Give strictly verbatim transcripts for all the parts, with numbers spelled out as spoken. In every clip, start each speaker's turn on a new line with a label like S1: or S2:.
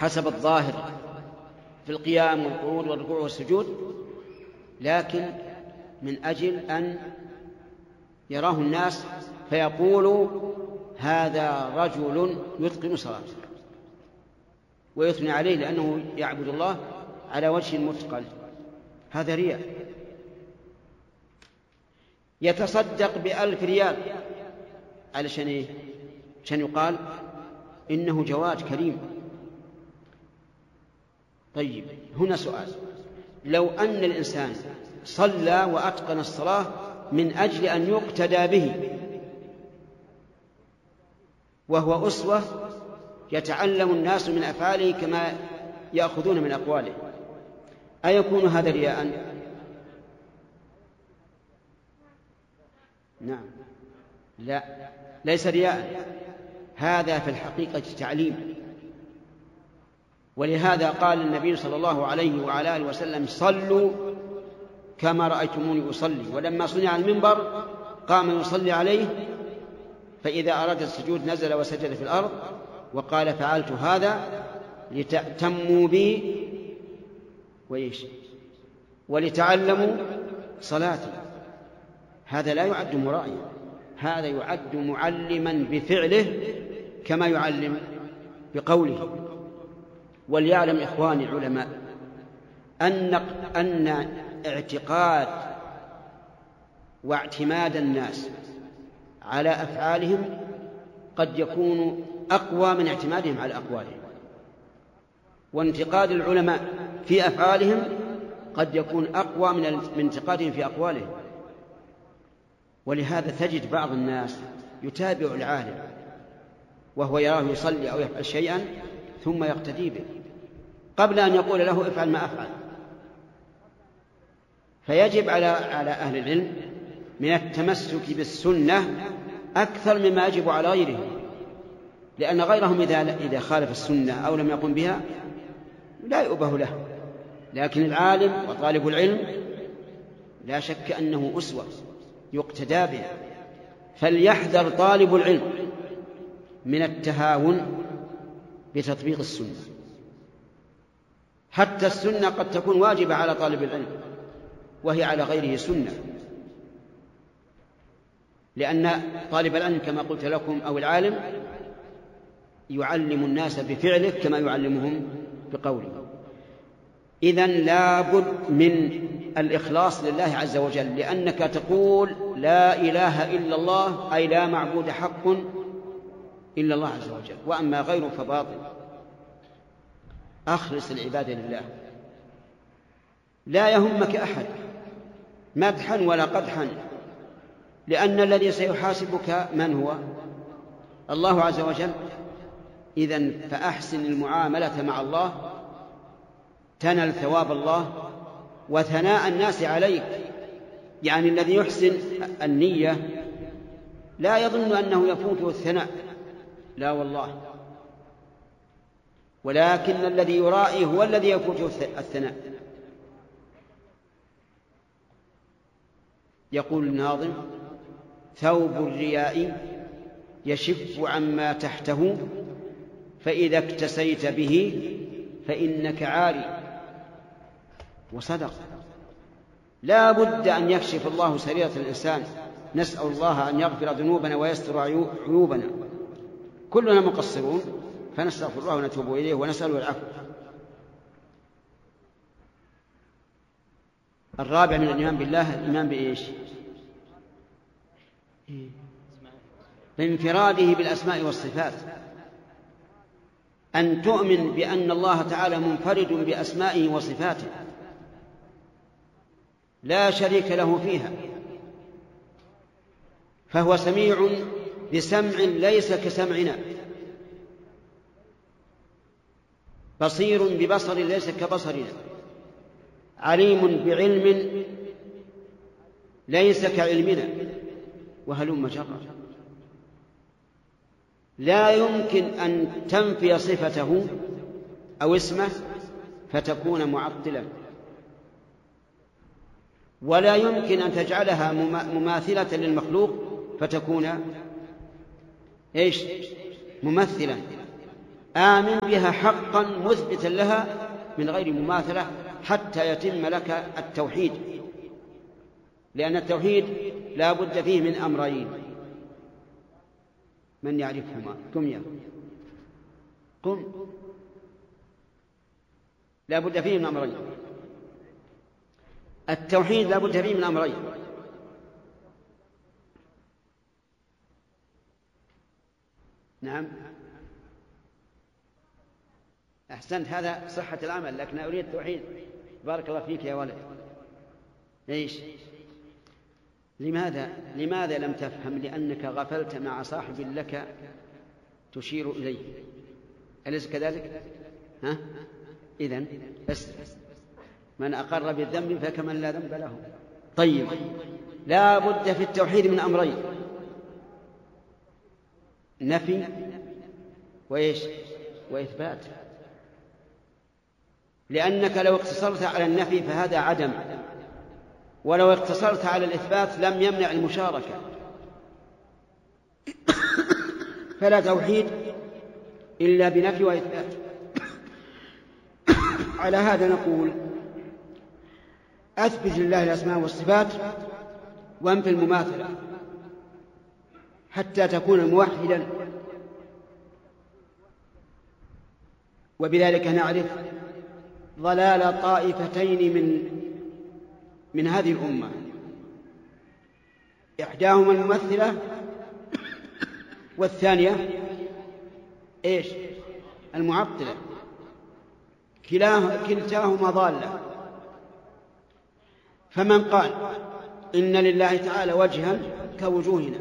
S1: حسب الظاهر في القيام والقعود والركوع والسجود، لكن من أجل أن يراه الناس فيقولوا هذا رجل يتقن صلاته، ويثني عليه لأنه يعبد الله على وجه متقن. هذا رياء. يتصدق بألف ريال علشان إيه؟ عشان يقال إنه جواد كريم. طيب، هنا سؤال: لو أن الإنسان صلى وأتقن الصلاة من أجل أن يقتدى به، وهو أسوة يتعلم الناس من أفعاله كما يأخذون من أقواله، أيكون هذا رياء؟ نعم، لا، ليس رياء، هذا في الحقيقة تعليم. ولهذا قال النبي صلى الله عليه وعلى آله وسلم: صلوا كما رأيتموني أصلي. ولما صنع المنبر قام يصلي عليه، فإذا أراد السجود نزل وسجد في الأرض، وقال: فعلت هذا لتأتموا بي وإيش ولتعلموا صلاتي. هذا لا يعد مرائيا، هذا يعد معلما بفعله كما يعلم بقوله. وليعلم إخواني العلماء أن أن اعتقاد واعتماد الناس على أفعالهم قد يكون أقوى من اعتمادهم على أقوالهم، وانتقاد العلماء في أفعالهم قد يكون أقوى من انتقادهم في أقوالهم. ولهذا تجد بعض الناس يتابع العالم وهو يراه يصلي أو يفعل شيئا ثم يقتدي به قبل أن يقول له افعل ما أفعل. فيجب على على أهل العلم من التمسك بالسنة أكثر مما يجب على غيرهم، لأن غيرهم إذا إذا خالف السنة أو لم يقم بها لا يؤبه له، لكن العالم وطالب العلم لا شك أنه أسوة يقتدى به. فليحذر طالب العلم من التهاون بتطبيق السنة، حتى السنة قد تكون واجبة على طالب العلم وهي على غيره سنة، لأن طالب العلم كما قلت لكم أو العالم يعلم الناس بفعله كما يعلمهم بقوله. إذن لا بد من الإخلاص لله عز وجل، لأنك تقول لا إله إلا الله، أي لا معبود حق إلا الله عز وجل، وأما غيره فباطل. أخلص العبادة لله، لا يهمك أحد مدحا ولا قدحا، لأن الذي سيحاسبك من هو؟ الله عز وجل. إذن فأحسن المعاملة مع الله تنل ثواب الله وثناء الناس عليك. يعني الذي يحسن النية لا يظن أنه يفوته الثناء، لا والله، ولكن الذي يرائي هو الذي يفوته الثناء. يقول الناظم: ثوب الرياء يشف عما تحته، فإذا اكتسيت به فإنك عاري. وصدق، لا بد أن يكشف الله سريرة الإنسان. نسأل الله أن يغفر ذنوبنا ويستر عيوبنا، كلنا مقصرون، فنستغفر الله ونتوب إليه ونسأله العفو. الرابع من الإيمان بالله الإيمان بإيش؟ بانفراده بالأسماء والصفات، أن تؤمن بأن الله تعالى منفرد بأسمائه وصفاته لا شريك له فيها، فهو سميع بسمع ليس كسمعنا، بصير ببصر ليس كبصرنا، عليم بعلم ليس كعلمنا، وهلم جرا. لا يمكن أن تنفي صفته أو اسمه فتكون معطلا، ولا يمكن أن تجعلها مماثلة للمخلوق فتكون إيش؟ ممثلا. آمن بها حقا مثبتا لها من غير مماثلة حتى يتم لك التوحيد، لأن التوحيد لا بد فيه من أمرين. من يعرفهما؟ قم يا قم. لا بد فيه من أمرين، التوحيد لا بد فيه من أمرين. نعم أحسنت، هذا صحة العمل، لكن أريد التوحيد. بارك الله فيك يا ولد. إيش؟ لماذا لماذا لم تفهم؟ لأنك غفلت مع صاحب لك تشير إليه، أليس كذلك؟ ها؟ إذن بس من أقر بالذنب فكمن لا ذنب له. طيب، لا بد في التوحيد من أمرين: نفي وإيش؟ وإثبات. لأنك لو اقتصرت على النفي فهذا عدم، ولو اقتصرت على الإثبات لم يمنع المشاركة. فلا توحيد إلا بنفي وإثبات. على هذا نقول: أثبت لله الأسماء والصفات وانفي المماثلة حتى تكون موحدا. وبذلك نعرف ضلال طائفتين من من هذه الأمة: إحداهما الممثلة، والثانية إيش؟ المعطلة. كلتاهما ضالة. فمن قال إن لله تعالى وجها كوجوهنا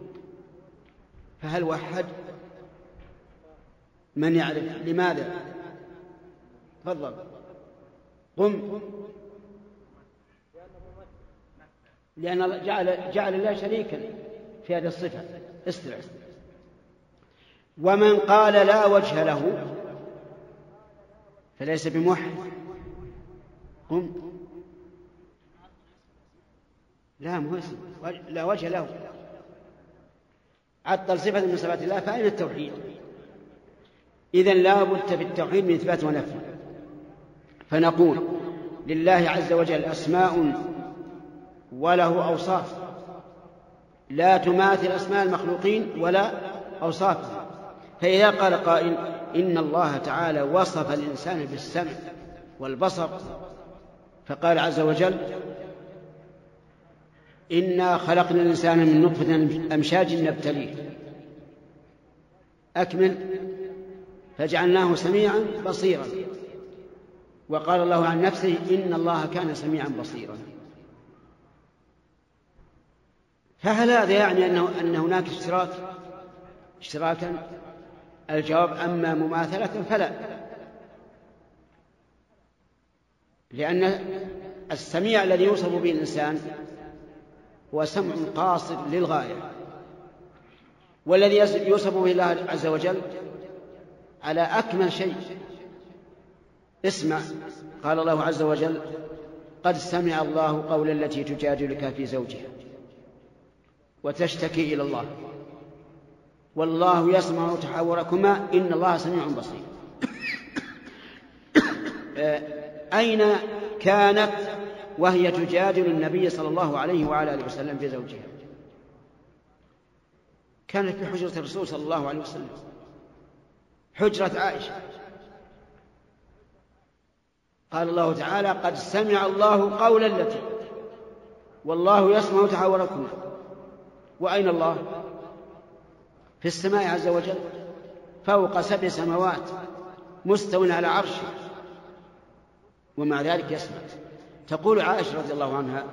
S1: فهل وحد؟ من يعرف؟ لماذا؟ تفضل قم. لأن جعل, جعل الله شريكا في هذه الصفة. استرع. ومن قال لا وجه له فليس بموحد. قم. لا مهسم، لا وجه له، عطل صفة من صفات الله، فأين التوحيد؟ إذن لا بد في التوحيد من إثبات ونفي. فنقول: لله عز وجل أسماء وله أوصاف لا تماثل أسماء المخلوقين ولا أوصافهم. فإذا قال قائل إن الله تعالى وصف الإنسان بالسمع والبصر، فقال عز وجل: إنا خلقنا الإنسان من نطفة أمشاج نبتليه. أكمل: فجعلناه سميعا بصيرا. وقال الله عن نفسه: إن الله كان سميعا بصيرا. فهل هذا يعني أنه أن هناك اشتراك اشتراكا؟ الجواب: أما مماثلة فلا، لأن السميع الذي يوصف به الإنسان هو سمع قاصر للغاية، والذي يوصف به الله عز وجل على أكمل شيء. اسمع، قال الله عز وجل: قد سمع الله قول التي تجادلك في زوجها وتشتكي إلى الله والله يسمع تحاوركما إن الله سميع بصير. أين كانت وهي تجادل النبي صلى الله عليه وعلى آله وسلم في زوجها؟ كانت في حجرة الرسول صلى الله عليه وسلم، حجرة عائشة. قال الله تعالى: قد سمع الله قول التي والله يسمع تحاوركما. وأين الله؟ في السماء عز وجل، فوق سبع سماوات، مستوٍ على عرشه، ومع ذلك يسمع. تقول عائشة رضي الله عنها: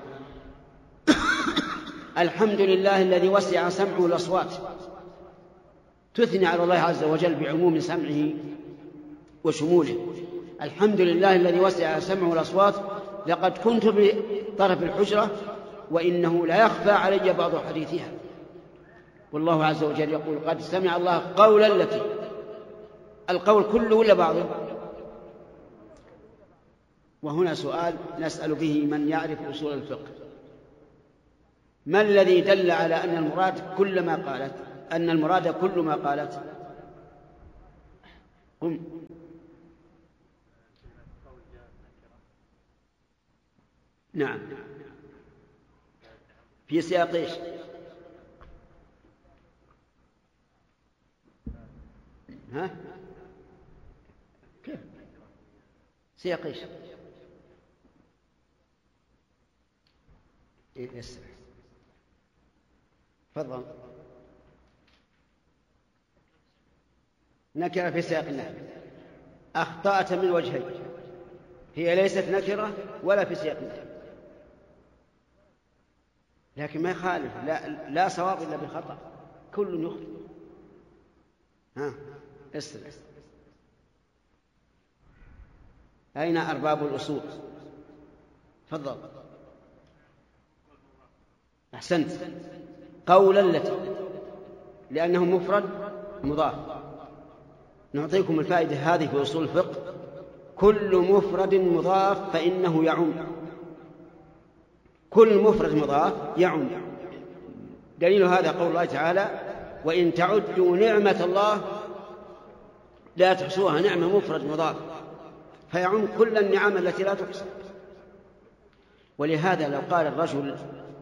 S1: الحمد لله الذي وسع سمعه الأصوات. تثني على الله عز وجل بعموم سمعه وشموله. الحمد لله الذي وسع سمعه الأصوات، لقد كنت بطرف الحجرة وإنه لا يخفى علي بعض حديثها. والله عز وجل يقول: قد سمع الله قول التي. القول كله ولا بعضه؟ وهنا سؤال نسأل به من يعرف أصول الفقه: ما الذي دل على أن المراد كل ما قالت أن المراد كل ما قالت؟ قم. نعم، في سياق ايش؟ ها؟ كيف؟ سياق ايش؟ يسر. تفضل. نكرة في سياق النهي. أخطأت من وجهين، هي ليست نكرة ولا في سياق النهي، لكن ما يخالف، لا, لا صواب إلا بخطأ، كل يخطئ. ها اسر. أين أرباب الأصول؟ تفضل. أحسنت. قولا التي، لأنه مفرد مضاف. نعطيكم الفائدة هذه في أصول الفقه: كل مفرد مضاف فإنه يعم. كل مفرد مضاف يعم. دليل هذا قول الله تعالى: وإن تعدوا نعمة الله لا تحصوها. نعمة مفرد مضاف فيعم كل النعم التي لا تحصى. ولهذا لو قال الرجل: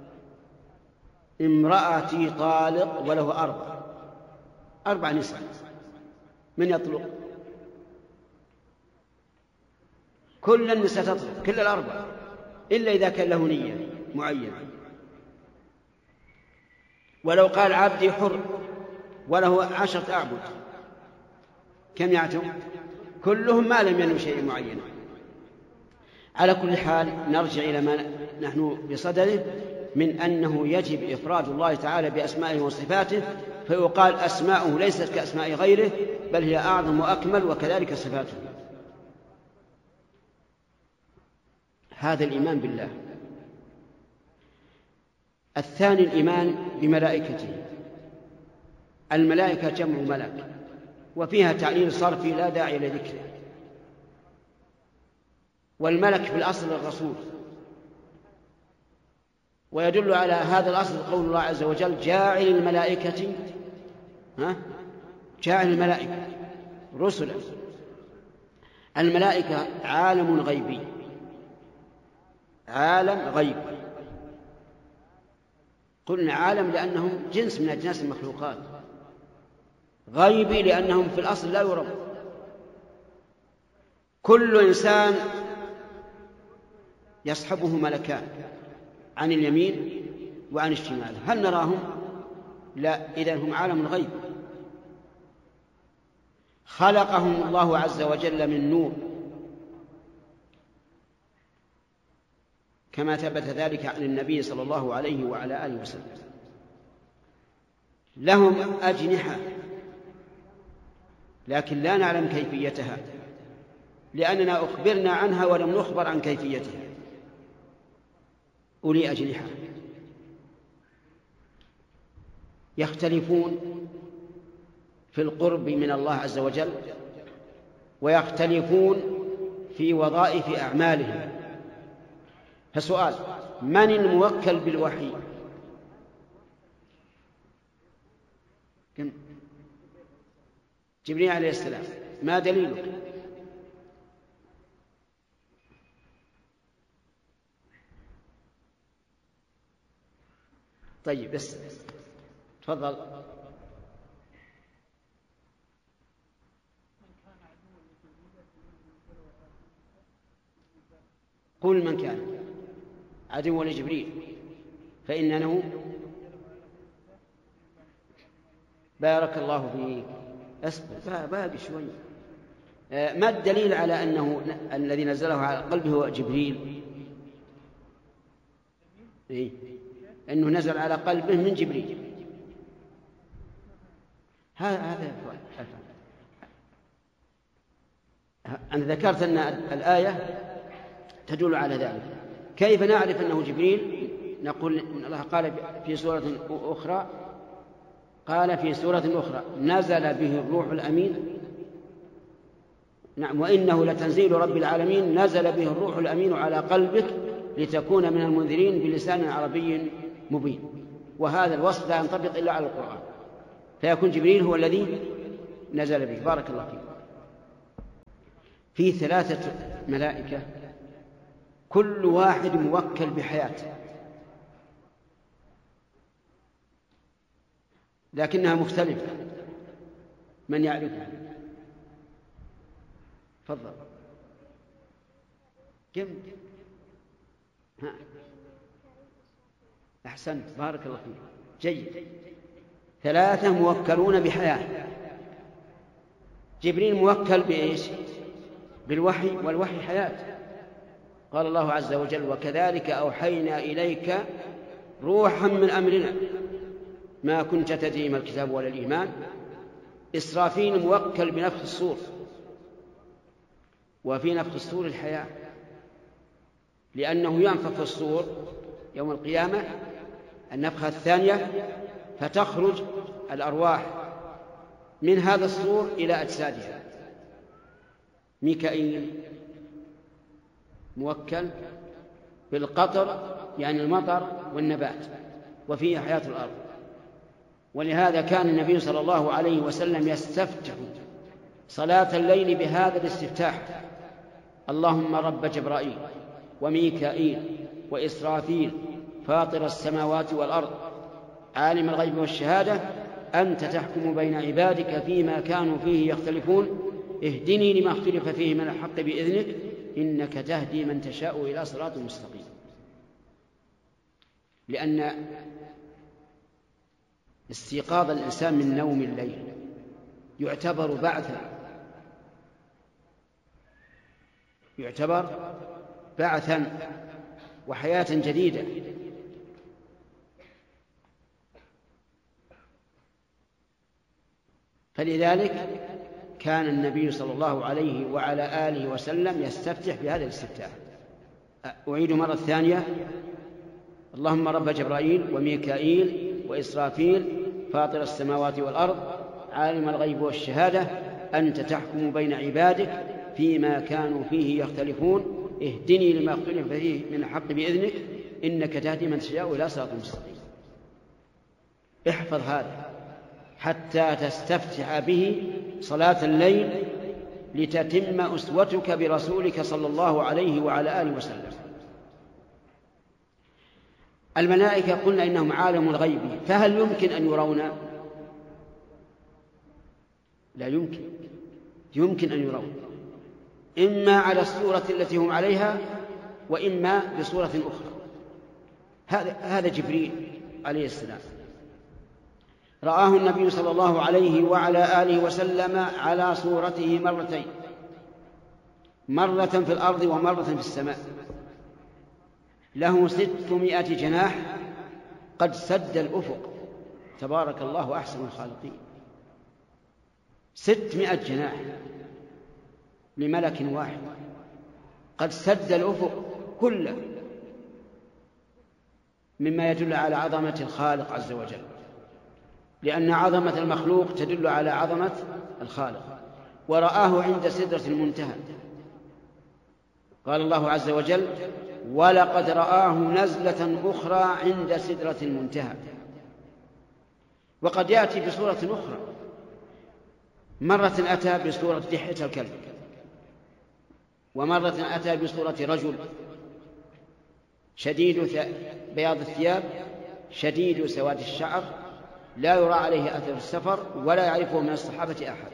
S1: امرأتي طالق وله أربع أربع نساء، من يطلق؟ كل النساء تطلق، كل الأربع، إلا إذا كان له نية معينة. ولو قال: عبدي حر وله عشرة أعبد، كم يعتم؟ كلهم ما لم ينوي شيء معين. على كل حال نرجع إلى ما نحن بصدده من أنه يجب إفراد الله تعالى بأسمائه وصفاته، فيقال أسماؤه ليست كأسماء غيره، بل هي أعظم وأكمل، وكذلك صفاته. هذا الإيمان بالله. الثاني الإيمان بملائكته. الملائكة جمع ملك، وفيها تعليل صرفي لا داعي لذكره. والملك في الأصل الرسول، ويدل على هذا الأصل قول الله عز وجل: جاعل الملائكة ها جاعل الملائكة رسلا. الملائكة عالم غيبي، عالم غيب. قلنا عالم لأنهم جنس من أجناس المخلوقات، غيبي لأنهم في الأصل لا يرون. كل إنسان يصحبه ملكان عن اليمين وعن الشمال، هل نراهم؟ لا، إذن هم عالم الغيب. خلقهم الله عز وجل من نور، كما ثبت ذلك عن النبي صلى الله عليه وعلى آله وسلم. لهم أجنحة لكن لا نعلم كيفيتها، لأننا أخبرنا عنها ولم نخبر عن كيفيتها. أولي أجنحة يختلفون في القرب من الله عز وجل، ويختلفون في وظائف أعمالهم. فسؤال: من الموكل بالوحي؟ جبريل عليه السلام. ما دليلك؟ طيب بس تفضل. قل من كان عدوا لجبريل فإنه بارك الله فيك. أصبر باقي شوي. ما الدليل على أنه الذي نزله على قلبه هو جبريل؟ إيه؟ أنه نزل على قلبه من جبريل. هذا هذا أنا ذكرت أن الآية تدل على ذلك. كيف نعرف أنه جبريل؟ نقول إن الله قال في سورة أخرى قال في سورة أخرى: نزل به الروح الأمين. نعم، وإنه لتنزيل رب العالمين نزل به الروح الأمين على قلبك لتكون من المنذرين بلسان عربي مبين. وهذا الوصف لا ينطبق إلا على القرآن، فيكون جبريل هو الذي نزل به. بارك الله فيك. في ثلاثة ملائكة كل واحد موكل بحياته، لكنها مختلفة. من يعرفها؟ تفضل. كم؟ ها. أحسنت، بارك الله فيك، جيد. ثلاثة موكلون بحياة. جبريل موكل بإيش؟ بالوحي، والوحي حياة. قال الله عز وجل: وكذلك أوحينا إليك روحا من أمرنا ما كنت تدري ما الكتاب ولا الإيمان. إسرافيل موكل بنفخ الصور، وفي نفخ الصور الحياة، لأنه ينفخ في الصور يوم القيامة النفخة الثانية، فتخرج الأرواح من هذا الصور إلى أجسادها. ميكائيل موكل بالقطر، يعني المطر والنبات، وفيه حياة الأرض. ولهذا كان النبي صلى الله عليه وسلم يستفتح صلاة الليل بهذا الاستفتاح: اللهم رب جبرائيل وميكائيل وإسرافيل فاطر السماوات والأرض عالم الغيب والشهادة أنت تحكم بين عبادك فيما كانوا فيه يختلفون اهدني لما اختلف فيه من الحق بإذنك إنك تهدي من تشاء إلى صراط مستقيم. لأن استيقاظ الإنسان من نوم الليل يعتبر بعثا، يعتبر بعثا وحياة جديدة. فلذلك كان النبي صلى الله عليه وعلى آله وسلم يستفتح بهذا الاستفتاح. أعيد مرة ثانية: اللهم رب جبرائيل وميكائيل وإسرافيل فاطر السماوات والأرض عالم الغيب والشهادة أنت تحكم بين عبادك فيما كانوا فيه يختلفون اهدني لما اختلف فيه من الحق بإذنك إنك تهدي من تشاء إلى صراط مستقيم. احفظ هذا حتى تستفتح به صلاة الليل لتتم أسوتك برسولك صلى الله عليه وعلى آله وسلم. الملائكة قلنا إنهم عالم الغيب، فهل يمكن أن يرونا؟ لا يمكن. يمكن أن يرون، إما على الصورة التي هم عليها وإما بصورة أخرى. هذا هذا جبريل عليه السلام رآه النبي صلى الله عليه وعلى آله وسلم على صورته مرتين، مرة في الأرض ومرة في السماء. له ستمائة جناح قد سد الأفق، تبارك الله أحسن الخالقين. ستمائة جناح لملك واحد قد سد الأفق كله، مما يدل على عظمة الخالق عز وجل، لأن عظمة المخلوق تدل على عظمة الخالق. ورآه عند سدرة المنتهى. قال الله عز وجل: ولقد رآه نزلة أخرى عند سدرة المنتهى. وقد يأتي بصورة أخرى، مرة أتى بصورة دحية الكلب، ومرة أتى بصورة رجل شديد بياض الثياب شديد سواد الشعر لا يرى عليه أثر السفر ولا يعرفه من الصحابة أحد.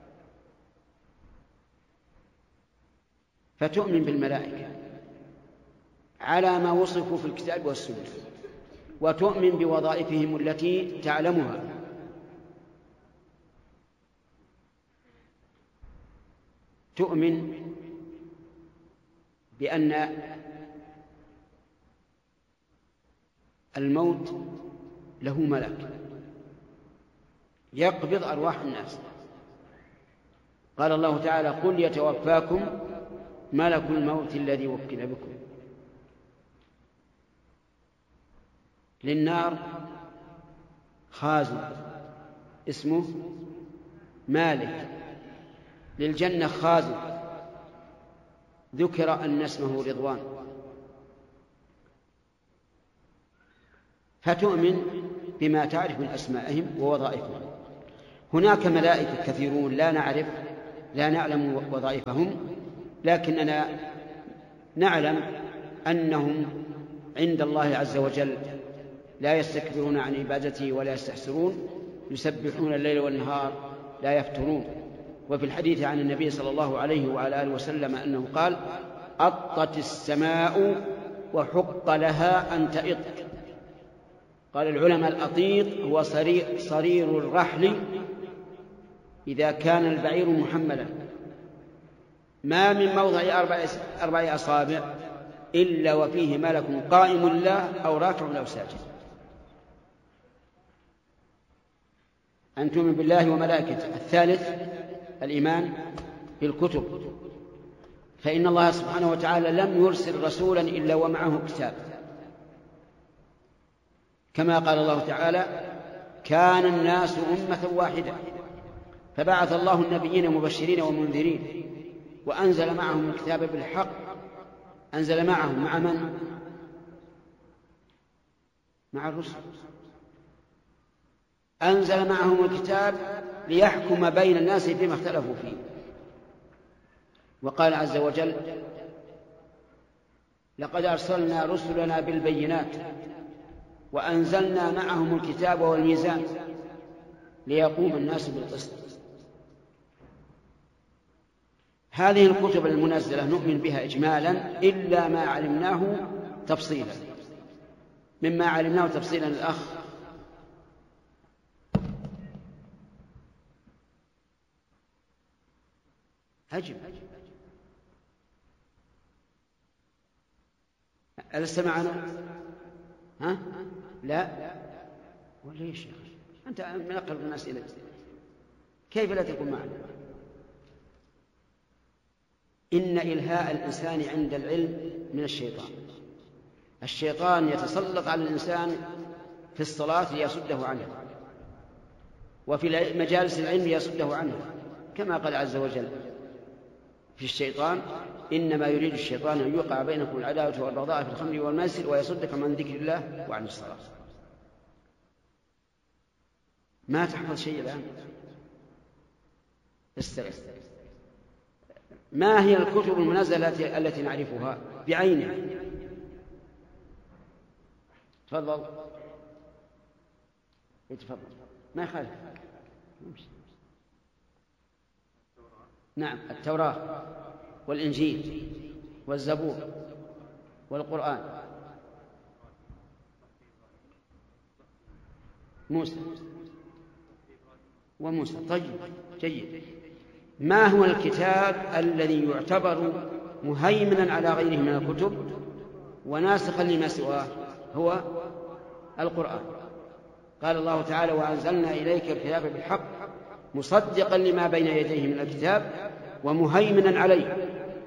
S1: فتؤمن بالملائكة على ما وصفوا في الكتاب والسنة، وتؤمن بوظائفهم التي تعلمها. تؤمن بأن الموت له ملك يقبض أرواح الناس. قال الله تعالى: قل يتوفاكم ملك الموت الذي وكل بكم. للنار خازن اسمه مالك، للجنة خازن ذكر أن اسمه رضوان. فتؤمن بما تعرف من أسمائهم ووظائفهم. هناك ملائكة كثيرون لا نعرف لا نعلم وظائفهم، لكننا نعلم أنهم عند الله عز وجل لا يستكبرون عن عبادته ولا يستحسرون، يسبحون الليل والنهار لا يفترون. وفي الحديث عن النبي صلى الله عليه وعلى آله وسلم أنه قال: أطت السماء وحق لها أن تئط. قال العلماء: الأطيط هو صرير, صرير الرحل إذا كان البعير محملا، ما من موضع أربع, أربع أصابع إلا وفيه ملك قائم له أو راكع أو ساجد. أن تؤمن بالله وملائكته. الثالث الإيمان بالكتب، فإن الله سبحانه وتعالى لم يرسل رسولا إلا ومعه كتاب، كما قال الله تعالى: كان الناس أمة واحدة فبعث الله النبيين مبشرين ومنذرين وأنزل معهم الكتاب بالحق. أنزل معهم مع من؟ مع الرسل. أنزل معهم الكتاب ليحكم بين الناس فيما اختلفوا فيه. وقال عز وجل: لقد أرسلنا رسلنا بالبينات وأنزلنا معهم الكتاب والميزان ليقوم الناس بالقسط. هذه الكتب المنزلة نؤمن بها إجمالا إلا ما علمناه تفصيلا. مما علمناه تفصيلا الأخ هجم ألست معنا؟ ها؟ لا ولا يا شيخ أنت من أقرب الناس إليك، كيف لا تكون معنا؟ إن إلهاء الإنسان عند العلم من الشيطان. الشيطان يتسلط على الإنسان في الصلاة ليصده عنه، وفي مجالس العلم ليصده عنه، كما قال عز وجل في الشيطان: إنما يريد الشيطان أن يوقع بينكم العداوة والبغضاء في الخمر والميسر ويصدكم عن ذكر الله وعن الصلاة. ما تحفظ شيء الآن؟ استغل. ما هي الكتب المنزلة التي نعرفها بعينها؟ تفضل يتفضل ما يخالف. نعم، التوراة والإنجيل والزبور والقرآن. موسى وموسى. طيب جيد. ما هو الكتاب الذي يعتبر مهيمنا على غيره من الكتب وناسخا لما سواه؟ هو القرآن. قال الله تعالى: وأنزلنا إليك الكتاب بالحق مصدقا لما بين يديه من الكتاب ومهيمنا عليه.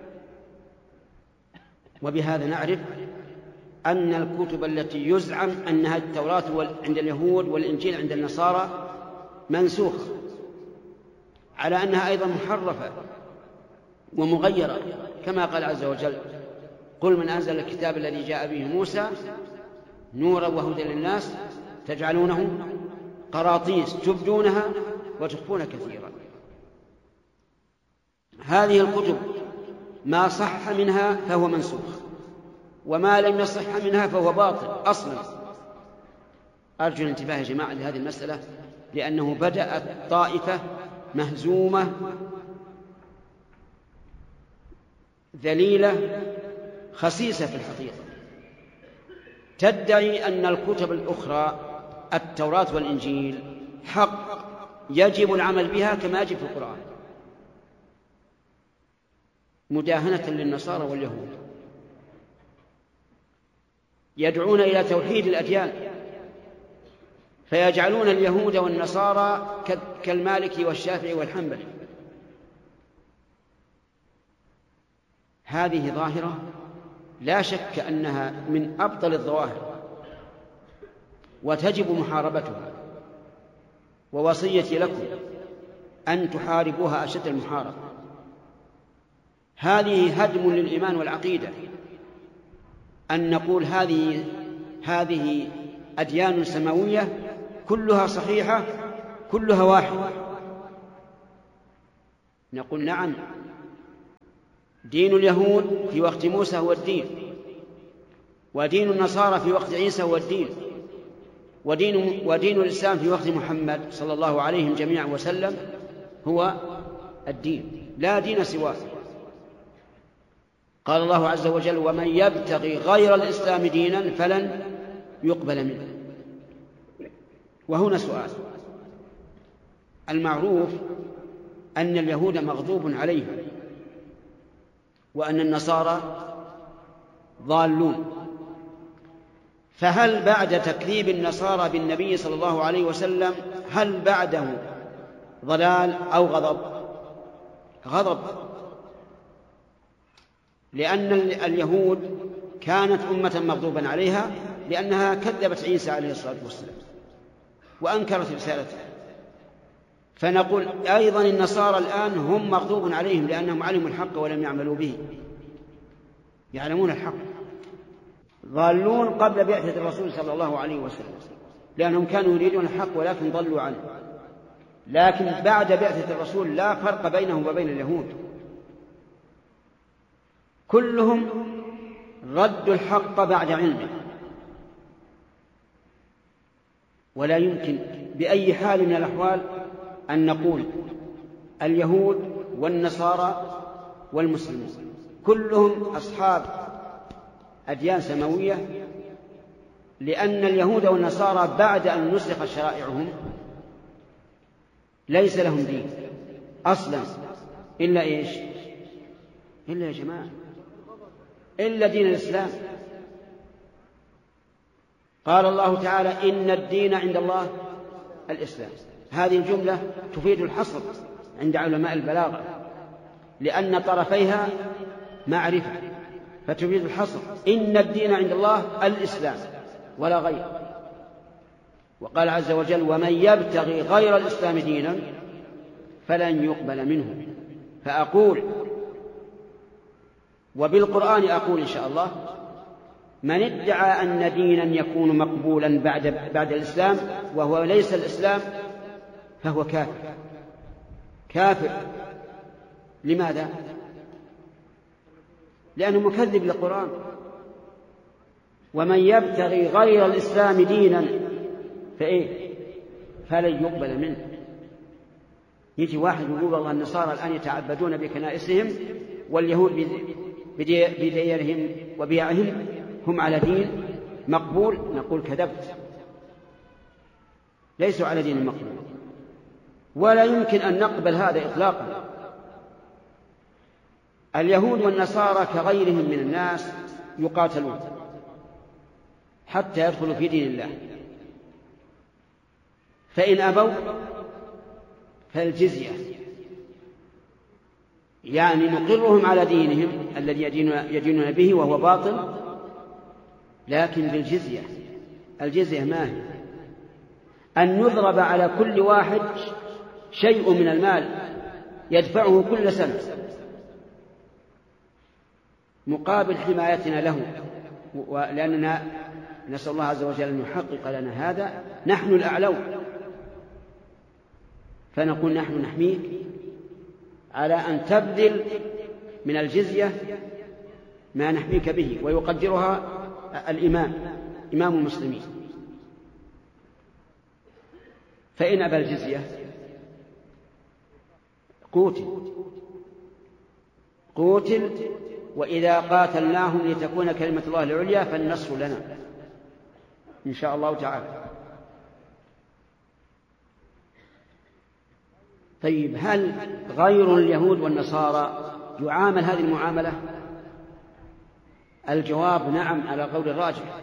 S1: وبهذا نعرف أن الكتب التي يزعم أنها التوراة عند اليهود والإنجيل عند النصارى منسوخة، على أنها أيضا محرفة ومغيرة، كما قال عز وجل: قل من أنزل الكتاب الذي جاء به موسى نورا وهدى للناس تجعلونه قراطيس تبدونها وتخفون كثيرا. هذه الكتب ما صح منها فهو منسوخ، وما لم يصح منها فهو باطل أصلا. أرجو الانتباه يا جماعة لهذه المسألة، لأنه بدأت طائفة مهزومة ذليلة خسيسة في الحقيقة تدعي أن الكتب الأخرى التوراة والإنجيل حق يجب العمل بها كما يجب في القرآن، مداهنة للنصارى واليهود. يدعون إلى توحيد الأديان، فيجعلون اليهود والنصارى كالمالكي والشافعي والحنبلي. هذه ظاهرة لا شك أنها من أبطل الظواهر وتجب محاربتها، ووصيتي لكم أن تحاربوها أشد المحاربة. هذه هدم للإيمان والعقيدة، أن نقول هذه هذه أديان سماوية كلها صحيحة كلها واحدة. نقول نعم، دين اليهود في وقت موسى هو الدين، ودين النصارى في وقت عيسى هو الدين، ودين, ودين الإسلام في وقت محمد صلى الله عليه جميعا وسلم هو الدين، لا دين سواه. قال الله عز وجل: ومن يبتغي غير الإسلام دينا فلن يقبل منه. وهنا سؤال: المعروف أن اليهود مغضوب عليهم وأن النصارى ضالون، فهل بعد تكذيب النصارى بالنبي صلى الله عليه وسلم هل بعده ضلال أو غضب؟ غضب، لأن اليهود كانت أمة مغضوبا عليها لأنها كذبت عيسى عليه الصلاة والسلام وأنكرت رسالته، فنقول أيضا النصارى الآن هم مغضوب عليهم لأنهم علموا الحق ولم يعملوا به، يعلمون الحق. ضالون قبل بعثة الرسول صلى الله عليه وسلم لأنهم كانوا يريدون الحق ولكن ضلوا عنه، لكن بعد بعثة الرسول لا فرق بينهم وبين اليهود، كلهم ردوا الحق بعد علمه. ولا يمكن بأي حال من الأحوال أن نقول اليهود والنصارى والمسلمون كلهم أصحاب أديان سماوية، لأن اليهود والنصارى بعد أن نسخ شرائعهم ليس لهم دين أصلا إلا إيش؟ إلا يا جماعة إلا دين الإسلام. قال الله تعالى: إن الدين عند الله الإسلام. هذه الجملة تفيد الحصر عند علماء البلاغة لأن طرفيها معرفة، فتفيد الحصر. إن الدين عند الله الإسلام ولا غير. وقال عز وجل: ومن يبتغي غير الإسلام دينا فلن يقبل منه. فأقول وبالقرآن أقول إن شاء الله: من ادعى أن دينا يكون مقبولا بعد, بعد الإسلام وهو ليس الإسلام فهو كافر. كافر لماذا؟ لأنه مكذب للقرآن. ومن يبتغي غير الإسلام دينا فإيه؟ فلن يقبل منه. يجي واحد يقول: والله النصارى الآن يتعبدون بكنائسهم واليهود بديارهم وبيعهم هم على دين مقبول. نقول: كذبت، ليسوا على دين مقبول، ولا يمكن أن نقبل هذا إطلاقا. اليهود والنصارى كغيرهم من الناس يقاتلون حتى يدخلوا في دين الله، فإن أبوا فالجزية، يعني نقرهم على دينهم الذي يدينون به وهو باطل، لكن بالجزية. الجزية ما هي؟ أن يضرب على كل واحد شيء من المال يدفعه كل سنة مقابل حمايتنا له، ولأننا نسأل الله عز وجل أن يحقق لنا هذا، نحن الأعلون، فنقول: نحن نحميك على أن تبذل من الجزية ما نحميك به. ويقدرها الإمام إمام المسلمين. فإن أبى الجزية قوتل قوتل وإذا قاتلناهم لتكون كلمة الله العليا فالنصر لنا إن شاء الله تعالى. طيب، هل غير اليهود والنصارى يعامل هذه المعاملة؟ الجواب: نعم، على قول الراجح،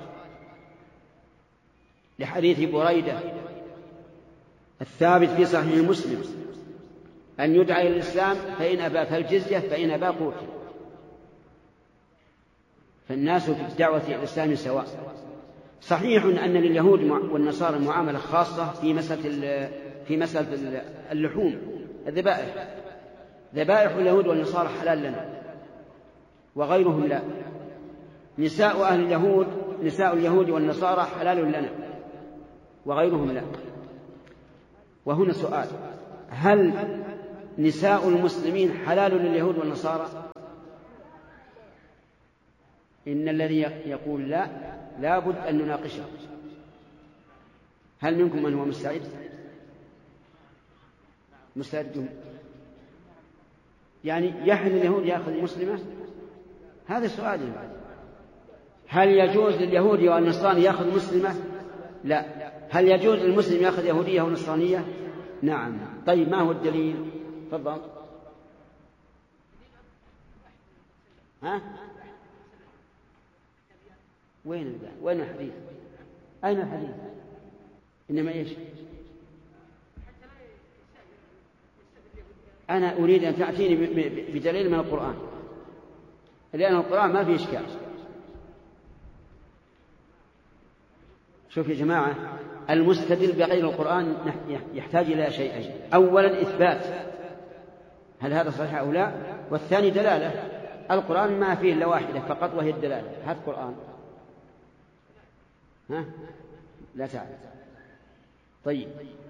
S1: لحديث بريدة الثابت في صحيح مسلم: أن يدعى إلى الإسلام فإن أبى فالجزية فإن أبى قوتل. فالناس في الدعوة إلى الإسلام سواء. صحيح أن لليهود والنصارى معاملة خاصة في مسألة في مسألة اللحوم، الذبائح. ذبائح اليهود والنصارى حلال لنا وغيرهم لا. نساء أهل اليهود نساء اليهود والنصارى حلال لنا وغيرهم لا. وهنا سؤال: هل نساء المسلمين حلال لليهود والنصارى؟ إن الذي يقول لا لا بد أن نناقشه. هل منكم من هو مستعد؟ مستعد يعني يحل اليهود يأخذ المسلمة؟ هذا سؤال. هل يجوز لليهودي والنصراني يأخذ مسلمة؟ لا. هل يجوز للمسلم يأخذ يهودية ونصرانية؟ نعم. طيب ما هو الدليل؟ تفضل. ها؟ وين الباب؟ وين الحديث؟ أين الحديث؟ إنما إيش؟ أنا أريد أن تعطيني بدليل من القرآن، لأن القرآن ما فيه إشكال. شوف يا جماعة، المستدل بغير القرآن يحتاج إلى شيئين: أولا إثبات هل هذا صحيح أو لا، والثاني دلالة. القرآن ما فيه إلا واحدة فقط وهي الدلالة. هذا القرآن. ها؟ لا تعرف. طيب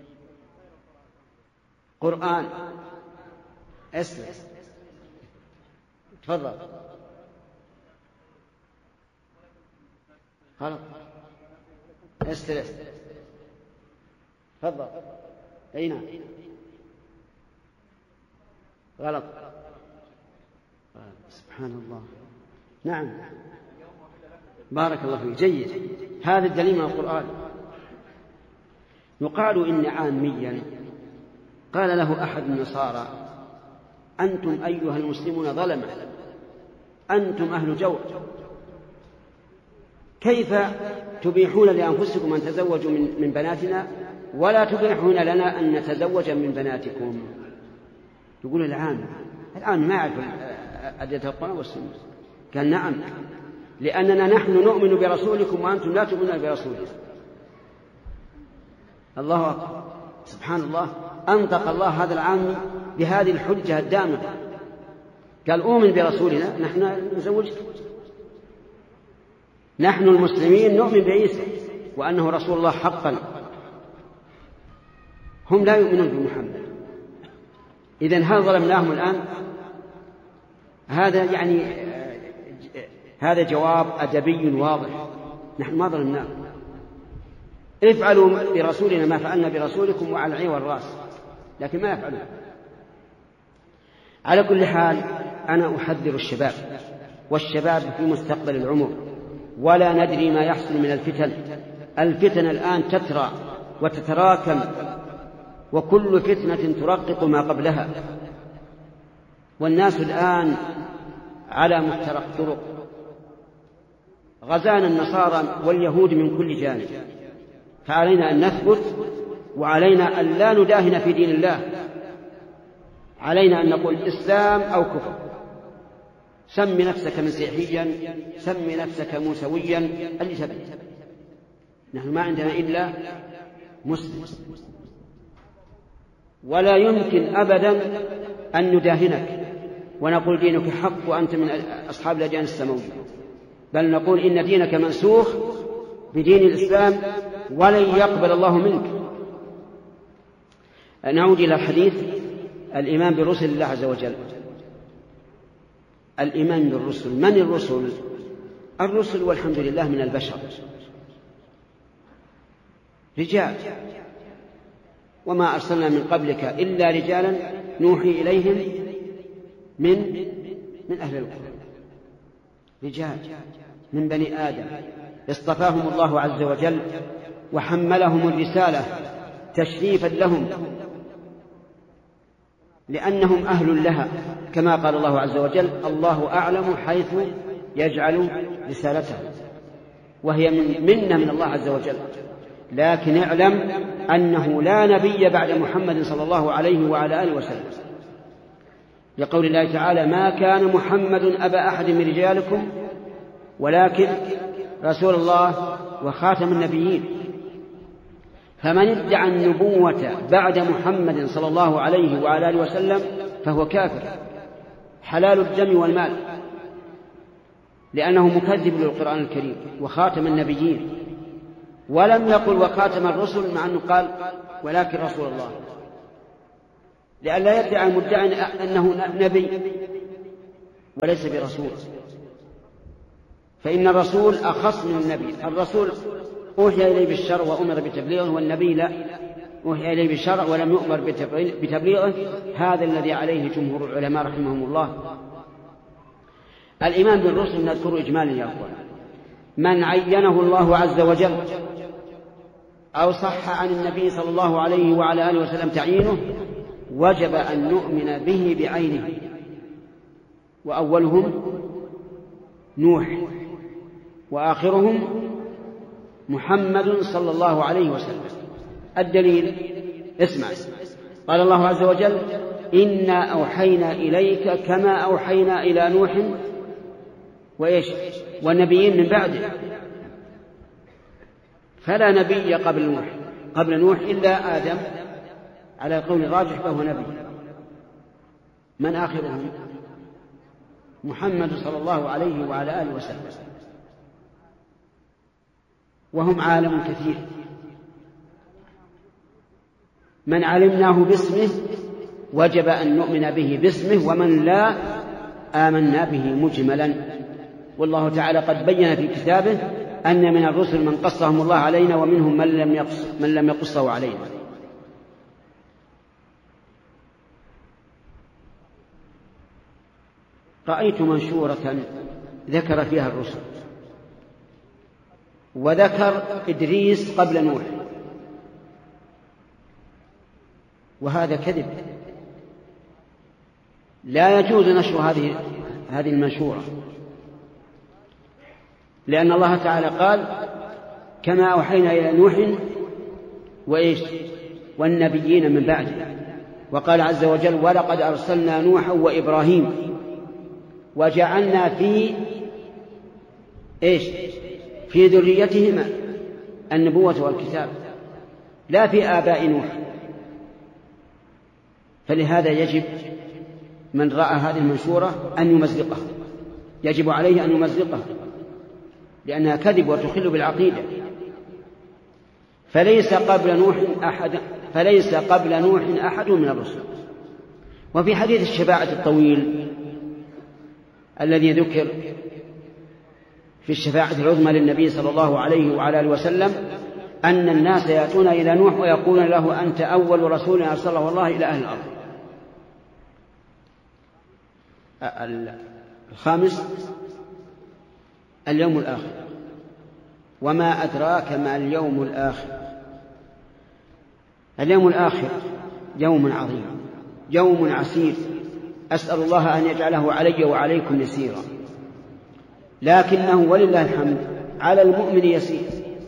S1: قرآن اسلم. تفضل. غلط. استلم. تفضل. أين؟ غلط. سبحان الله. نعم بارك الله فيك. جيد. هذا الدليل من القرآن. يقال إن عاميا قال له أحد النصارى: أنتم أيها المسلمون ظلمة، أنتم أهل جور، كيف تبيحون لأنفسكم أن تزوجوا من بناتنا ولا تبيحون لنا أن نتزوج من بناتكم؟ يقول العام الآن ما يعرف أدلة القرآن والسنة. قال: نعم، لأننا نحن نؤمن برسولكم وأنتم لا تؤمنون برسولكم. الله أكبر. سبحان الله. أنطق الله هذا العام بهذه الحجة الدامة. قال: أؤمن برسولنا، نحن نزوجك. نحن المسلمين نؤمن بعيسى وأنه رسول الله حقا، هم لا يؤمنون بمحمد. إذن هل ظلمناهم الآن؟ هذا يعني هذا جواب أدبي واضح. نحن ما ظلمناهم. افعلوا برسولنا ما فعلنا برسولكم وعلى العين والراس، لكن ما يفعلون. على كل حال أنا أحذر الشباب، والشباب في مستقبل العمر، ولا ندري ما يحصل من الفتن. الفتن الآن تترى وتتراكم، وكل فتنة ترقق ما قبلها، والناس الآن على مفترق طرق. غزانا النصارى واليهود من كل جانب، فعلينا أن نثبت، وعلينا أن لا نداهن في دين الله. علينا أن نقول إسلام أو كفر. سم نفسك مسيحيا، سم نفسك موسويا، اللي تبي. نحن ما عندنا إلا مسلم، ولا يمكن أبدا أن نداهنك ونقول دينك حق وأنت من أصحاب الأديان السماوية، بل نقول إن دينك منسوخ بدين الإسلام ولن يقبل الله منك. نعود إلى الحديث: الإيمان برسل الله عز وجل. الإيمان بالرسل. من الرسل؟ الرسل والحمد لله من البشر، رجال، وما أرسلنا من قبلك إلا رجالا نوحي إليهم من من أهل القرى، رجال من بني آدم اصطفاهم الله عز وجل وحملهم الرسالة تشريفا لهم، لأنهم أهل لها، كما قال الله عز وجل: الله أعلم حيث يجعل رسالته، وهي من منة من الله عز وجل. لكن اعلم أنه لا نبي بعد محمد صلى الله عليه وعلى آله وسلم، لقول الله تعالى: ما كان محمد أبا أحد من رجالكم ولكن رسول الله وخاتم النبيين. فمن ادعى النبوة بعد محمد صلى الله عليه وعلى آله وسلم فهو كافر حلال الدم والمال، لأنه مكذب للقرآن الكريم وخاتم النبيين. ولم يقل وخاتم الرسل، مع أنه قال ولكن رسول الله، لئلا يدعي المدعي أنه نبي وليس برسول. فإن الرسول أخص من النبي. الرسول أوحي إليه بالشرع وأمر بتبليغه، والنبي لا، أوحي إليه بالشرع ولم يؤمر بتبليغه. هذا الذي عليه جمهور العلماء رحمهم الله. الإيمان بالرسل نذكر إجمالا يا أخوان. من عينه الله عز وجل أو صح عن النبي صلى الله عليه وعلى آله وسلم تعيينه وجب أن نؤمن به بعينه، وأولهم نوح وآخرهم محمد صلى الله عليه وسلم. الدليل اسمع، قال الله عز وجل: إنا أوحينا إليك كما أوحينا إلى نوح وإيش والنبيين من بعده. فلا نبي قبل نوح قبل نوح إلا آدم، على القول الراجح فهو نبي. من آخرهم؟ محمد صلى الله عليه وعلى آله وسلم. وهم عالم كثير، من علمناه باسمه وجب أن نؤمن به باسمه، ومن لا آمنا به مجملا. والله تعالى قد بين في كتابه أن من الرسل من قصهم الله علينا، ومنهم من لم يقص من لم يقصه علينا. رأيت منشورة ذكر فيها الرسل، وذكر إدريس قبل نوح، وهذا كذب. لا يجوز نشر هذه هذه المنشورة، لأن الله تعالى قال: كما أوحينا إلى نوح وإيش والنبيين من بعده. وقال عز وجل: ولقد أرسلنا نوحا وإبراهيم وجعلنا في إيش في ذريتهما النبوة والكتاب، لا في آباء نوح. فلهذا يجب من رأى هذه المنشورة أن يمزقها، يجب عليه أن يمزقها، لأنها كذب وتخل بالعقيدة. فليس قبل نوح أحد فليس قبل نوح أحد من الرسل. وفي حديث الشفاعة الطويل الذي ذكر في الشفاعة العظمى للنبي صلى الله عليه وعلى آله وسلم أن الناس يأتون إلى نوح ويقولون له: أنت أول رسول أرسله الله إلى أهل الأرض. الخامس اليوم الآخر. وما أدراك ما اليوم الآخر؟ اليوم الآخر يوم عظيم، يوم عسير، أسأل الله أن يجعله علي وعليكم يسيرا، لكنه ولله الحمد على المؤمن يسير،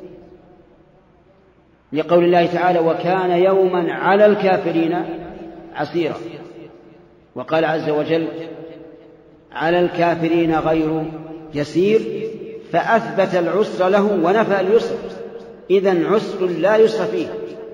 S1: لقول الله تعالى: وكان يوما على الكافرين عسيرا. وقال عز وجل: على الكافرين غير يسير، فأثبت العسر له ونفى اليسر، إذن عسر لا يسر فيه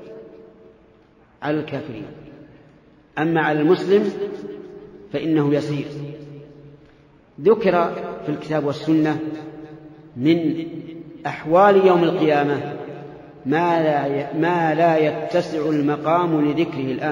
S1: على الكافرين. أما على المسلم فإنه يسير. ذكر في الكتاب والسنة من أحوال يوم القيامة ما لا ما لا يتسع المقام لذكره الآن،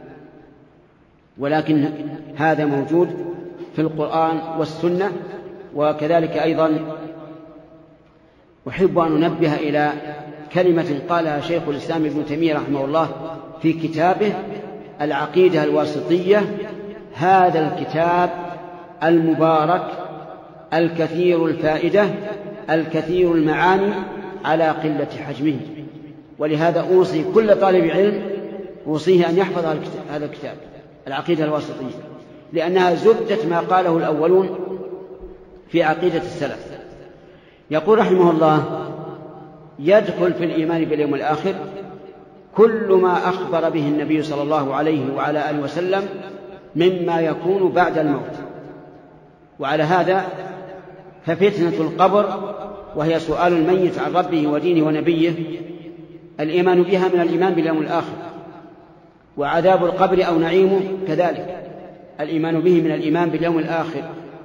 S1: ولكن هذا موجود في القرآن والسنة. وكذلك أيضا أحب أن أنبه إلى كلمة قالها شيخ الإسلام ابن تيمية رحمه الله في كتابه العقيدة الواسطية. هذا الكتاب المبارك الكثير الفائدة الكثير المعاني على قلة حجمه، ولهذا أوصي كل طالب علم أوصيه أن يحفظ هذا الكتاب العقيدة الواسطية، لأنها زبدة ما قاله الأولون في عقيدة السلف. يقول رحمه الله: يدخل في الإيمان باليوم الآخر كل ما أخبر به النبي صلى الله عليه وعلى آله وسلم مما يكون بعد الموت. وعلى هذا ففتنة القبر، وهي سؤال الميت عن ربه ودينه ونبيه، الإيمان بها من الإيمان باليوم الآخر. وعذاب القبر أو نعيمه كذلك الإيمان به من الإيمان باليوم الآخر.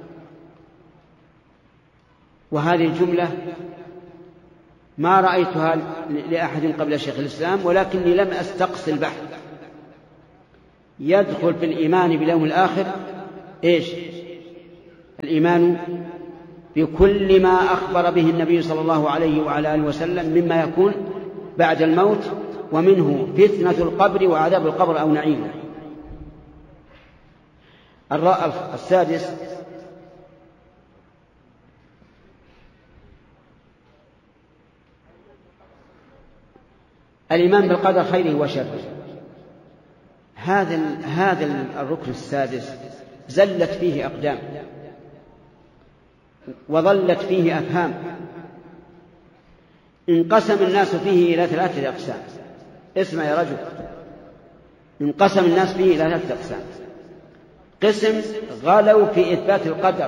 S1: وهذه الجملة ما رأيتها لأحد قبل شيخ الإسلام، ولكني لم أستقص البحث. يدخل في الإيمان باليوم الآخر إيش؟ الإيمان بكل ما أخبر به النبي صلى الله عليه وعلى آله وسلم مما يكون بعد الموت، ومنه فتنة القبر وعذاب القبر أو نعيمه. السادس الإيمان بالقدر خيره وشره. هذا هذا الركن السادس زلت فيه أقدام وظلت فيه أفهام. انقسم الناس فيه إلى ثلاثة أقسام. اسمع يا رجل، انقسم الناس فيه إلى ثلاثة أقسام. قسم غلوا في إثبات القدر،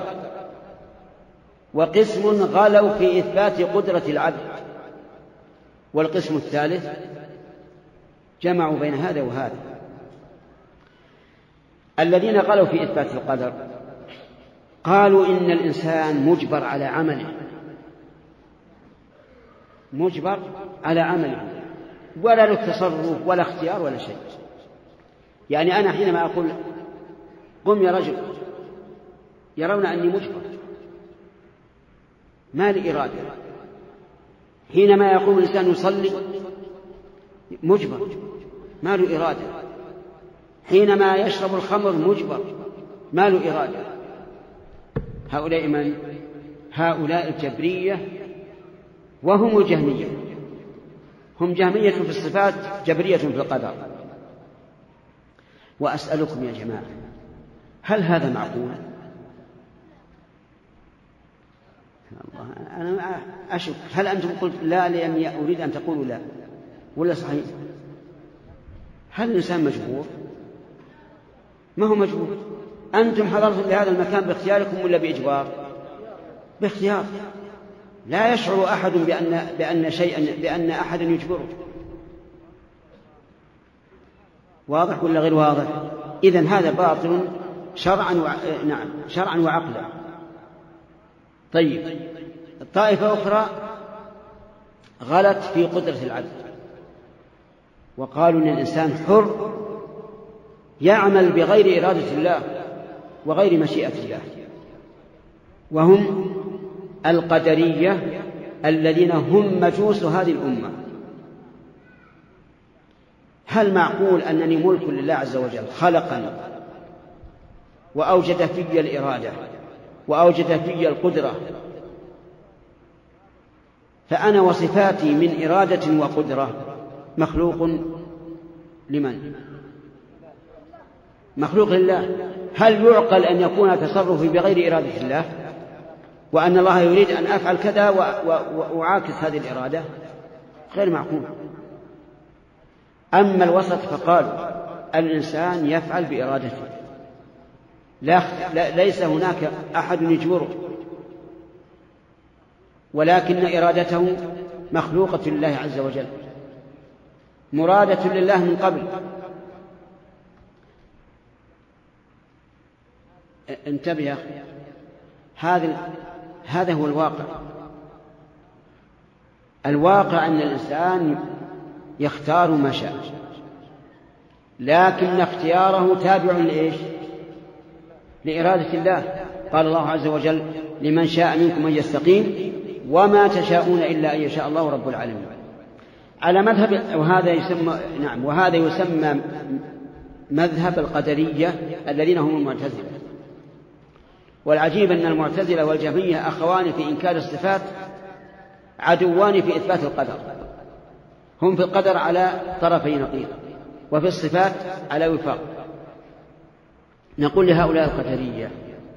S1: وقسم غلوا في إثبات قدرة العبد، والقسم الثالث جمعوا بين هذا وهذا. الذين غلوا في إثبات القدر قالوا إن الإنسان مجبر على عمله، مجبر على عمله، ولا له تصرف ولا اختيار ولا شيء. يعني أنا حينما أقول قم يا رجل يرون أني مجبر، ما لي إرادة. حينما يقوم الإنسان يصلي مجبر، ما له إرادة. حينما يشرب الخمر مجبر، ما له إرادة. هؤلاء من؟ هؤلاء الجبرية، وهم الجهمية. هم جهمية في الصفات، جبرية في القدر. وأسألكم يا جماعة، هل هذا معقول؟ أنا أشك. هل أنتم قلت لا لأني أريد أن تقولوا لا، ولا صحيح؟ هل الإنسان مجبور؟ ما هو مجبور. أنتم حضرتم لهذا المكان باختياركم ولا بإجبار؟ باختيار. لا يشعر أحد بأن بأن شيئا بأن أحد يجبره. واضح ولا غير واضح؟ إذن هذا باطل شرعا و... نعم شرعا وعقلا. طيب، الطائفة أخرى غلت في قدرة العبد، وقالوا إن الإنسان حر يعمل بغير إرادة الله وغير مشيئة الله، وهم القدرية الذين هم مجوس هذه الأمة. هل معقول أنني ملك لله عز وجل خلقني وأوجد في الإرادة وأوجد في القدرة، فأنا وصفاتي من إرادة وقدرة مخلوق لمن؟ مخلوق لله. هل يعقل أن يكون تصرفي بغير إرادة الله، وأن الله يريد أن أفعل كذا وأعاكس هذه الإرادة؟ غير معقول. أما الوسط فقالوا الإنسان يفعل بإرادته، لا ليس هناك أحد يجبره، ولكن إرادته مخلوقة لله عز وجل، مرادة لله من قبل. انتبه يا أخي، هذا هذا هو الواقع. الواقع أن الإنسان يختار ما شاء، لكن اختياره تابع لإيش؟ لإرادة الله. قال الله عز وجل لمن شاء منكم أن يستقيم وما تشاءون إلا أن يشاء الله رب العالمين. على مذهب وهذا يسمى نعم وهذا يسمى مذهب القدرية الذين هم المعتزلة. والعجيب أن المعتزلة والجهمية أخوان في إنكار الصفات، عدوان في إثبات القدر. هم في القدر على طرفي نقيض، وفي الصفات على وفاق. نقول لهؤلاء القدرية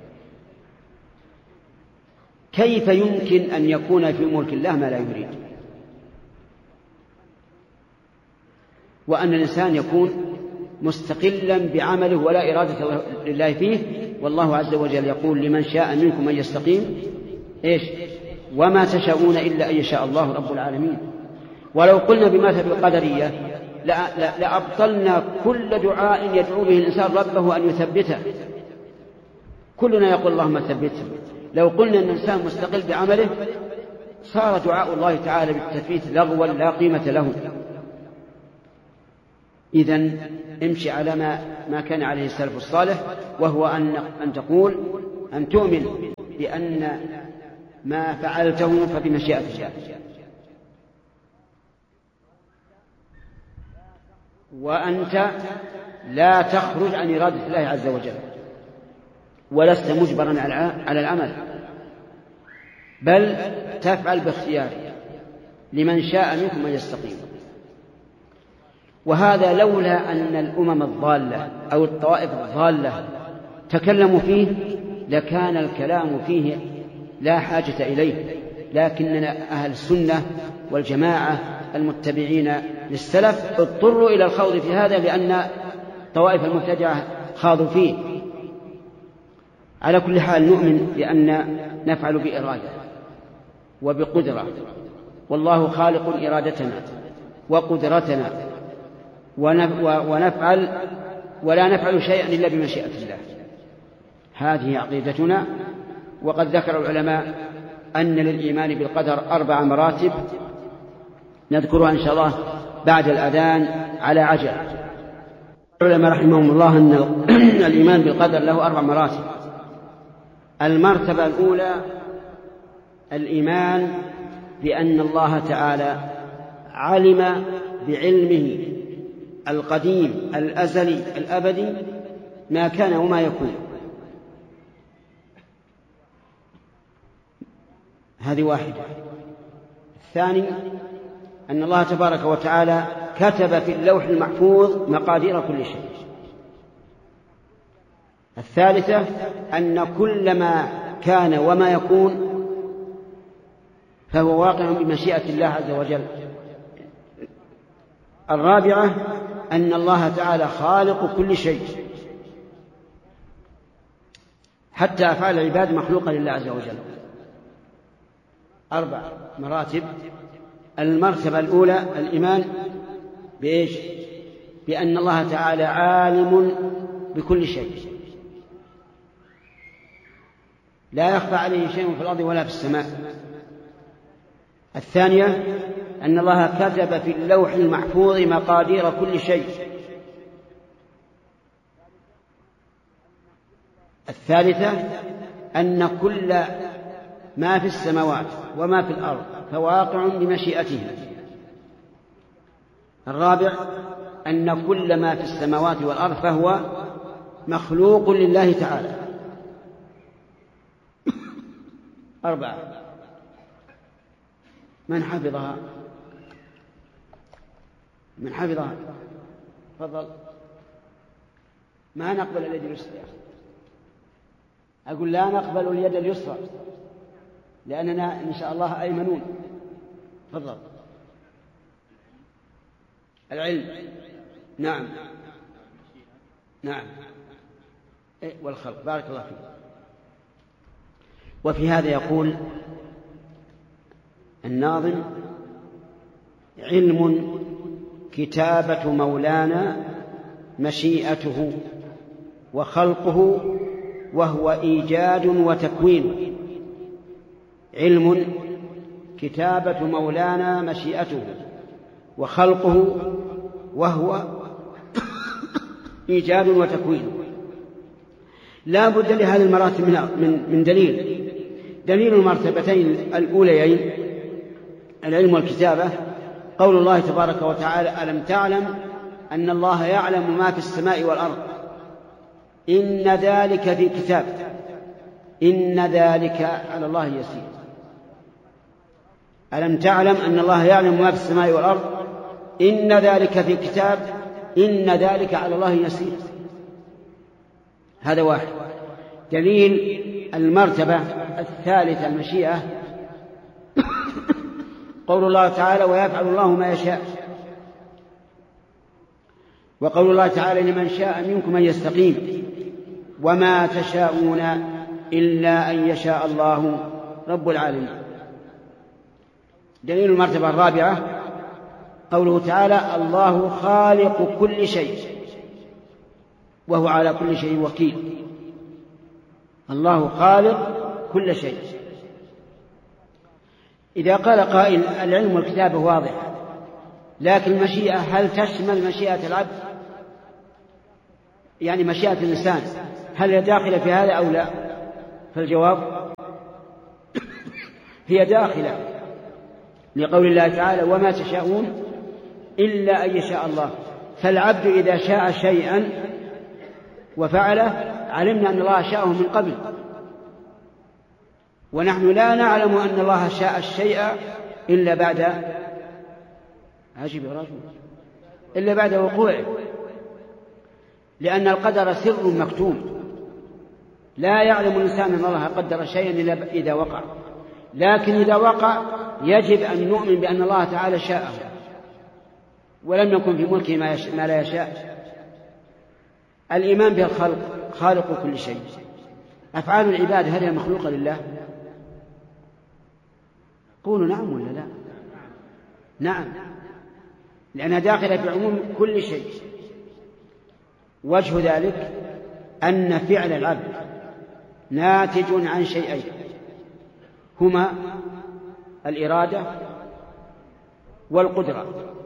S1: كيف يمكن أن يكون في ملك الله ما لا يريد، وأن الإنسان يكون مستقلا بعمله ولا إرادة لله فيه، والله عز وجل يقول لمن شاء منكم أن يستقيم إيش؟ وما تشاءون إلا أن يشاء الله رب العالمين. ولو قلنا بمذهب القدرية لأبطلنا كل دعاء يدعو به الإنسان ربه أن يثبته. كلنا يقول اللهم ثبته. لو قلنا أن الإنسان مستقل بعمله صار دعاء الله تعالى بالتثبيت لغوا لا قيمة له. إذن امشي على ما, ما كان عليه السلف الصالح، وهو أن, أن تقول أن تؤمن بأن ما فعلته فبمشيئة الله. وأنت لا تخرج عن إرادة الله عز وجل، ولست مجبرا على العمل، بل تفعل باختيار لمن شاء منكم من يستقيم. وهذا لولا أن الأمم الضالة أو الطوائف الضالة تكلموا فيه لكان الكلام فيه لا حاجة إليه، لكننا أهل السنة والجماعة المتبعين للسلف اضطروا إلى الخوض في هذا لأن طوائف المبتدعة خاضوا فيه. على كل حال نؤمن بأن نفعل بإرادة وبقدرة، والله خالق إرادتنا وقدرتنا، ونفعل ولا نفعل شيئا إلا بمشيئة الله. هذه عقيدتنا. وقد ذكر العلماء أن للإيمان بالقدر أربع مراتب نذكرها إن شاء الله بعد الأذان على عجل. العلماء رحمهم الله أن الإيمان بالقدر له أربع مراتب. المرتبة الأولى الإيمان بأن الله تعالى علم بعلمه القديم الأزلي الأبدي ما كان وما يكون. هذه واحدة. الثاني أن الله تبارك وتعالى كتب في اللوح المحفوظ مقادير كل شيء. الثالثة أن كل ما كان وما يكون فهو واقع بمشيئة الله عز وجل. الرابعة أن الله تعالى خالق كل شيء، حتى أفعال العباد مخلوقة لله عز وجل. أربع مراتب. المرتبة الأولى الإيمان بإيش؟ بأن الله تعالى عالم بكل شيء، لا يخفى عليه شيء في الأرض ولا في السماء. الثانية أن الله كتب في اللوح المحفوظ مقادير كل شيء. الثالثة أن كل ما في السماوات وما في الأرض فواقع بمشيئته. الرابع أن كل ما في السماوات والأرض فهو مخلوق لله تعالى. أربعة. من حفظها؟ من حفظها؟ تفضل. ما نقبل اليد اليسرى. أقول لا نقبل اليد اليسرى لأننا إن شاء الله أيمنون. تفضل. العلم. نعم نعم. إيه والخلق. بارك الله فيك. وفي هذا يقول الناظم: علم كتابة مولانا مشيئته وخلقه وهو إيجاد وتكوين. علم كتابة مولانا مشيئته وخلقه وهو إيجاد وتكوين. لا بد لهذه المراتب من من دليل. دليل المرتبتين الأوليين العلم والكتابة قول الله تبارك وتعالى: ألم تعلم أن الله يعلم ما في السماء والأرض إن ذلك في كتاب إن ذلك على الله يسير. ألم تعلم أن الله يعلم ما في السماء والأرض إن ذلك في كتاب إن ذلك على الله يسير. هذا واحد. دليل المرتبة الثالثة المشيئة قول الله تعالى: ويفعل الله ما يشاء. وقول الله تعالى: لمن شاء منكم أن يستقيم وما تشاءون إلا أن يشاء الله رب العالمين. دليل المرتبة الرابعة قوله تعالى: الله خالق كل شيء وهو على كل شيء وكيل. الله خالق كل شيء. إذا قال قائل: العلم والكتابة واضح، لكن المشيئة هل تشمل مشيئة العبد؟ يعني مشيئة الإنسان هل هي داخلة في هذا أو لا؟ فالجواب هي داخلة لقول الله تعالى وما تشاءون إلا أن يشاء الله. فالعبد إذا شاء شيئا وفعله علمنا أن الله شاءه من قبل، ونحن لا نعلم أن الله شاء الشيء إلا بعد عجب يا رجل إلا بعد وقوعه، لأن القدر سر مكتوم، لا يعلم الإنسان أن الله قدر شيئا إلا إذا وقع، لكن إذا وقع يجب أن نؤمن بأن الله تعالى شاءه، ولم يكن في ملكه ما لا يشاء. الإيمان بالخلق، خالق كل شيء. أفعال العباد هل هي مخلوقة لله؟ قولوا نعم ولا لا؟ نعم، لأنها داخلة في عموم كل شيء. وجه ذلك أن فعل العبد ناتج عن شيئين هما الإرادة والقدرة.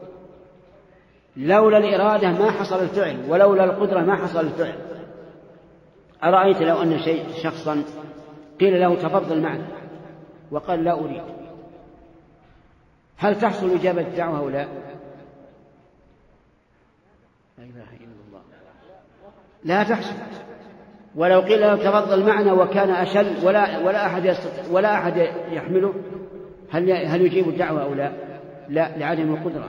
S1: لولا الإرادة ما حصل الفعل، ولولا القدرة ما حصل الفعل. أرأيت لو أن شيء شخصا قيل له تفضل معنا وقال لا أريد، هل تحصل إجابة الدعوة أو لا؟ لا إله إلا الله، لا تحصل. ولو قيل له تفضل معنا وكان أشل ولا ولا أحد ولا أحد يحمله، هل هل يجيب الدعوة أو لا؟ لا، لعدم القدرة.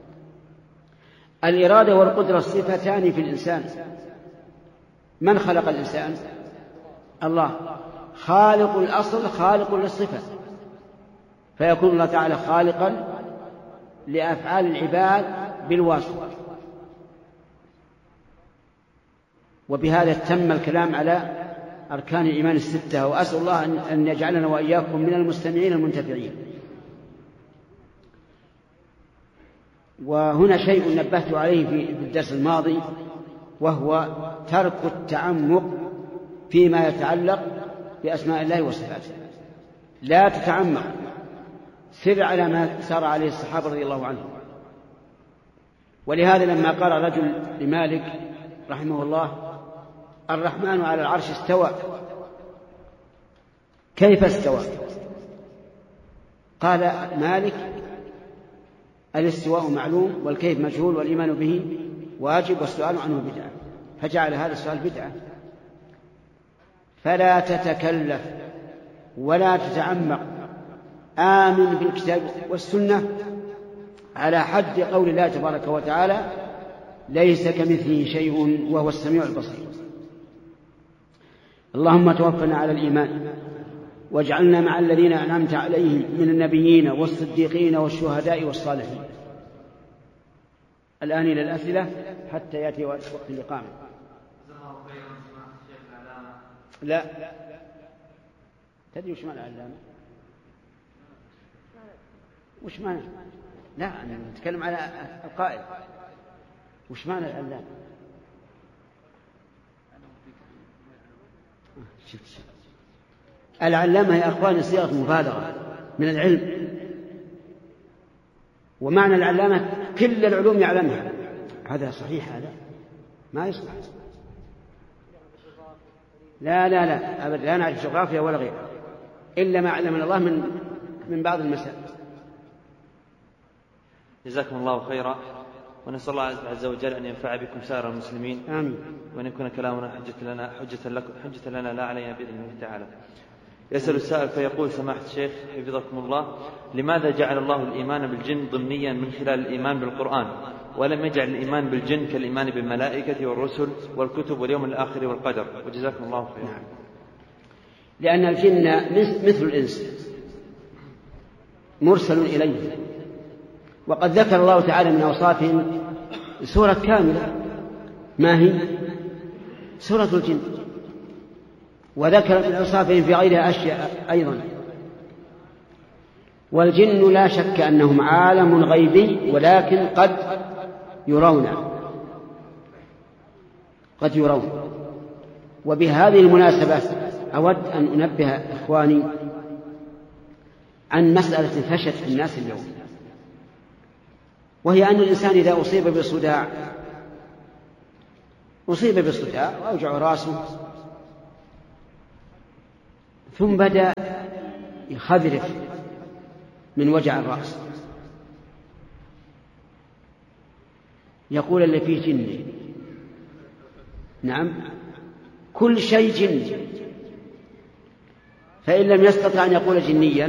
S1: الإرادة والقدرة صفتان في الإنسان. من خلق الإنسان؟ الله. خالق الأصل خالق للصفة، فيكون الله تعالى خالقا لأفعال العباد بالواسطة. وبهذا تم الكلام على أركان الإيمان الستة، وأسأل الله أن يجعلنا وإياكم من المستمعين المنتفعين. وهنا شيء نبهت عليه في الدرس الماضي، وهو ترك التعمق فيما يتعلق بأسماء الله وصفاته. لا تتعمق، سر على ما سار عليه الصحابة رضي الله عنهم. ولهذا لما قال رجل لمالك رحمه الله الرحمن على العرش استوى، كيف استوى؟ قال مالك الاستواء معلوم والكيف مجهول والإيمان به واجب والسؤال عنه بدعة، فجعل هذا السؤال بدعة. فلا تتكلف ولا تتعمق، آمن بالكتاب والسنة على حد قول الله تبارك وتعالى ليس كمثله شيء وهو السميع البصير. اللهم توفنا على الإيمان واجعلنا مع الذين أنعمت عليهم من النبيين والصديقين والشهداء والصالحين. الآن إلى الأسئلة حتى يأتي وقت الإقامة. لا تدري وش معنى العلامة؟ وش معنى؟ لا أنا نتكلم على القائل. وش معنى العلامة؟ العلامة يا أخواني صيغة مبالغة من العلم، ومعنى العلامة كل العلوم يعلمها. هذا صحيح؟ هذا ما يصلح. لا لا لا أبدا، لا نعرف جغرافيا ولا غيرها إلا ما علمنا الله من من بعض المسائل.
S2: جزاكم الله خيرا، ونسأل الله عز وجل أن ينفع بكم سائر المسلمين.
S1: آمين.
S2: وأن يكون كلامنا حجة لنا حجة لكم حجة لنا لا علينا بإذن الله تعالى. يسأل السائل فيقول: سماحة الشيخ حفظكم الله، لماذا جعل الله الإيمان بالجن ضمنيا من خلال الإيمان بالقرآن، ولم يجعل الإيمان بالجن كالإيمان بالملائكة والرسل والكتب واليوم الآخر والقدر؟ وجزاكم الله خيرا.
S1: نعم. لأن الجن مثل الإنس مرسل إليه، وقد ذكر الله تعالى من أوصافهم سورة كاملة، ما هي؟ سورة الجن. وذكر من أوصافهم في غيرها أشياء أيضا. والجن لا شك أنهم عالم غيبي، ولكن قد يرون قد يرون وبهذه المناسبة أود أن أنبه إخواني عن مسألة فشت في الناس اليوم، وهي أن الإنسان إذا أصيب بصداع أصيب بصداع وأوجع رأسه، ثم بدأ يخذرف من وجع الرأس، يقول اللي فيه جني. نعم، كل شيء جني، فإن لم يستطع أن يقول جنيا